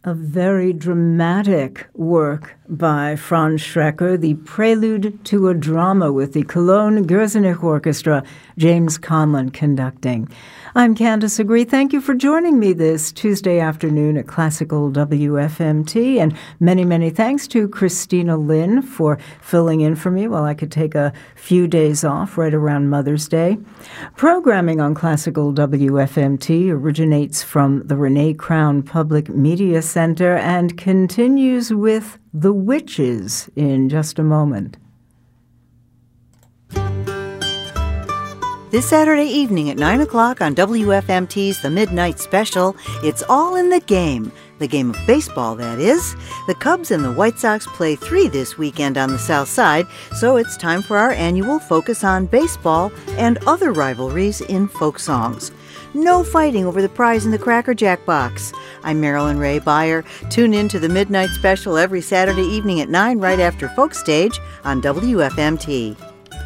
A very dramatic work by Franz Schreker, the prelude to a drama with the Cologne Gürzenich Orchestra, James Conlon conducting. I'm Candace Agree. Thank you for joining me this Tuesday afternoon at Classical WFMT, and many, many thanks to Christina Lynn for filling in for me while I could take a few days off right around Mother's Day. Programming on Classical WFMT originates from the Renee Crown Public Media Center and continues with The Witches in just a moment. This Saturday evening at 9 o'clock on WFMT's The Midnight Special, it's all in the game. The game of baseball, that is. The Cubs and the White Sox play 3 this weekend on the South Side, so it's time for our annual focus on baseball and other rivalries in folk songs. No fighting over the prize in the Cracker Jack box. I'm Marilyn Ray Beyer. Tune in to The Midnight Special every Saturday evening at 9 right after Folk Stage on WFMT.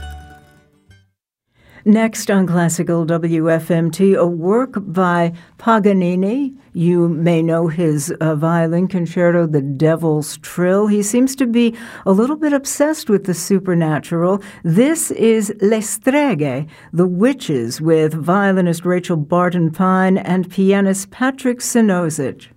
Next on Classical WFMT, a work by Paganini. You may know his violin concerto, The Devil's Trill. He seems to be a little bit obsessed with the supernatural. This is Le Streghe, The Witches, with violinist Rachel Barton Pine and pianist Patrick Sinosic.